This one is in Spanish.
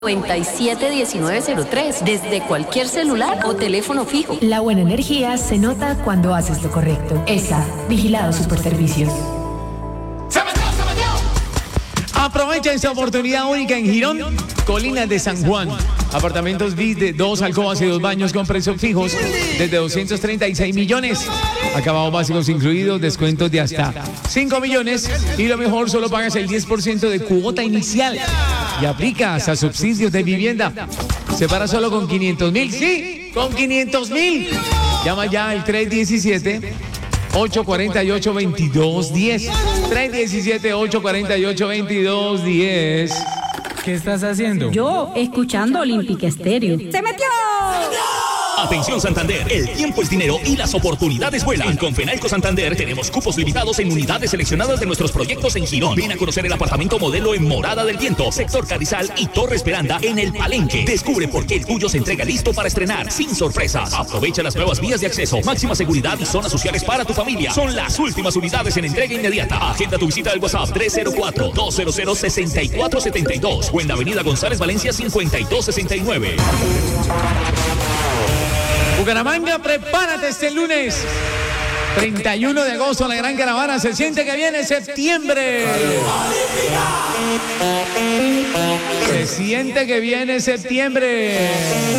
971903 desde cualquier celular o teléfono fijo. La buena energía se nota cuando haces lo correcto. ESA, Vigilado Superservicios. Aprovecha esta oportunidad única en Girón, Colinas de San Juan. Apartamentos BIS de 2 alcobas y 2 baños con precios fijos desde 236 millones. Acabados básicos incluidos, descuentos de hasta 5 millones. Y lo mejor, solo pagas el 10% de cuota inicial. Y aplicas a subsidios de vivienda. Se para solo con 500,000. Sí, con 500,000. Llama ya al 317-848-2210. 317-848-2210. ¿Qué estás haciendo? Yo, escuchando Olímpica Estéreo. ¡Se metió! Atención Santander, el tiempo es dinero y las oportunidades vuelan. Con Fenalco Santander tenemos cupos limitados en unidades seleccionadas de nuestros proyectos en Girón. Ven a conocer el apartamento modelo en Morada del Viento, sector Carizal y Torre Esperanda en el Palenque. Descubre por qué el tuyo se entrega listo para estrenar, sin sorpresas. Aprovecha las nuevas vías de acceso, máxima seguridad y zonas sociales para tu familia. Son las últimas unidades en entrega inmediata. Agenda tu visita al WhatsApp 304-200-6472 o en la avenida González Valencia 5269. Bucaramanga, prepárate este lunes 31 de agosto, la gran caravana. Se siente que viene septiembre. Se siente que viene septiembre.